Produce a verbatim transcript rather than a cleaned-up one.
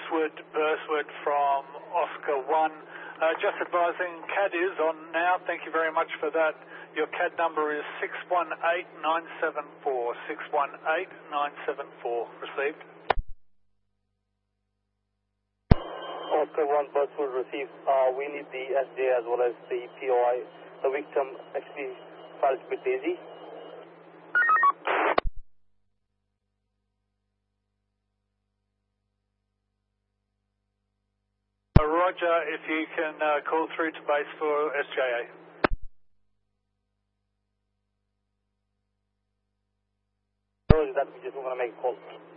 Burswood, Burswood from Oscar one. Uh, just advising, C A D is on now. Thank you very much for that. Your C A D number is six one eight nine seven four. six one eight nine seven four. Received. Oscar one, Burswood received. Uh, we need the S J as well as the P O I. The victim actually felt a bit dizzy. Roger, if you can uh, call through to base for S J A. Roger that, we just want to make a call.